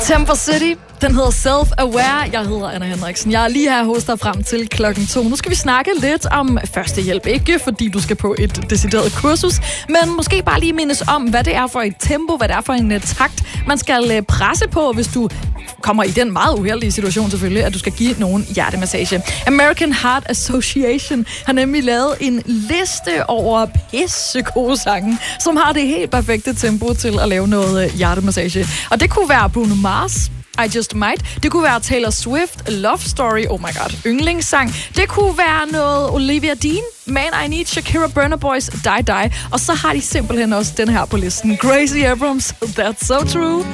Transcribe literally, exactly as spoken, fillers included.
Temper City, den hedder Self-Aware. Jeg hedder Anna Henriksen. Jeg er lige her hos dig frem til klokken to. Nu skal vi snakke lidt om førstehjælp. Ikke fordi du skal på et decideret kursus, men måske bare lige mindes om, hvad det er for et tempo, hvad det er for en uh, takt, man skal uh, presse på, hvis du kommer i den meget uheldige situation selvfølgelig, at du skal give nogen hjertemassage. American Heart Association har nemlig lavet en liste over pissegode sange, som har det helt perfekte tempo til at lave noget uh, hjertemassage. Og det kunne være Bruno Mars, I Just Might. Det kunne være Taylor Swift, Love Story, oh my god, yndlingssang. Det kunne være noget Olivia Dean, Man I Need, Shakira, Burna Boys, Die Die. Og så har de simpelthen også den her på listen. Gracie Abrams, That's So True.